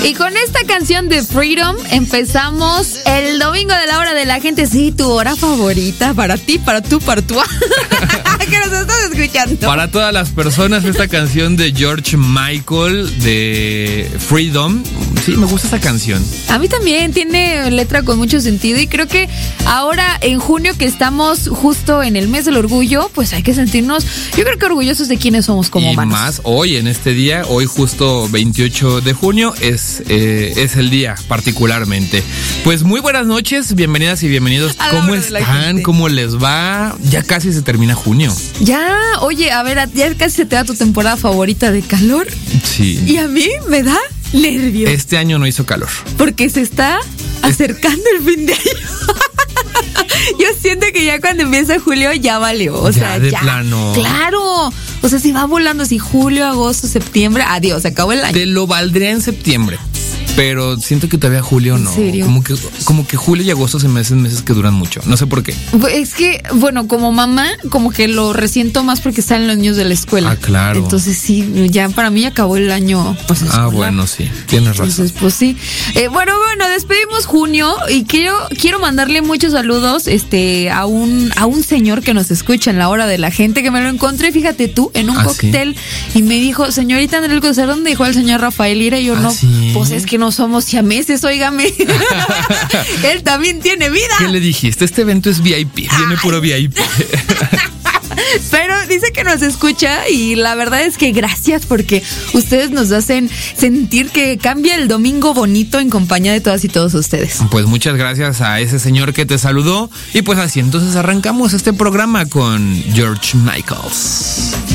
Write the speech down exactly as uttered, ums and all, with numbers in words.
Y con esta canción de Freedom empezamos el domingo de la hora de la gente. Sí, tu hora favorita para ti, para tú, para tú. Que nos estás escuchando. Para todas las personas, esta canción de George Michael de Freedom. Sí, me gusta esta canción. A mí también, tiene letra con mucho sentido y creo que ahora en junio que estamos justo en el mes del orgullo, pues hay que sentirnos, yo creo que orgullosos de quiénes somos como y humanos. Más hoy en este día, hoy justo veintiocho de junio es, eh, es el día particularmente. Pues muy buenas noches, bienvenidas y bienvenidos. ¿Cómo están? ¿Cómo les va? Ya casi se termina junio. Ya, oye, a ver, ya casi se te da tu temporada favorita de calor. Sí. Y a mí me da nervios. Este año no hizo calor. Porque se está acercando el fin de año. Yo siento que ya cuando empieza julio ya valió. O ya, sea, de ya. plano. Claro. O sea, si va volando así julio, agosto, septiembre, adiós, se acabó el año. Te lo valdría en septiembre. Pero siento que todavía julio no. ¿En serio? Como que, como que julio y agosto se me hacen meses que duran mucho. No sé por qué. Es que, bueno, como mamá, como que lo resiento más porque salen los niños de la escuela. Ah, claro. Entonces sí, ya para mí acabó el año. Pues, ah, bueno, sí. Tienes razón. Entonces, pues sí. Eh, bueno, bueno, despedimos junio y quiero, quiero mandarle muchos saludos este, a un, a un señor que nos escucha en la hora de la gente, que me lo encontré, fíjate tú, en un ¿Ah, cóctel sí? Y me dijo, señorita Andrea Alcocer, ¿dónde dejó el señor Rafael Lira? Y yo, ¿Ah, no, sí? pues es que no somos siameses, óigame. Él también tiene vida. ¿Qué le dijiste? Este evento es V I P, viene puro V I P. Pero dice que nos escucha y la verdad es que gracias porque ustedes nos hacen sentir que cambia el domingo bonito en compañía de todas y todos ustedes. Pues muchas gracias a ese señor que te saludó y pues así entonces arrancamos este programa con George Michael.